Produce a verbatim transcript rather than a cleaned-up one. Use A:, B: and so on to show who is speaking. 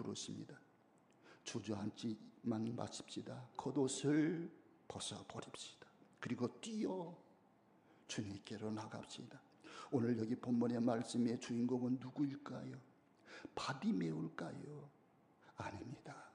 A: 부르십니다. 주저앉지만 마십시다. 겉옷을 벗어버립시다. 그리고 뛰어 주님께로 나갑시다. 오늘 여기 본문의 말씀의 주인공은 누구일까요? 바디메오일까요? 아닙니다.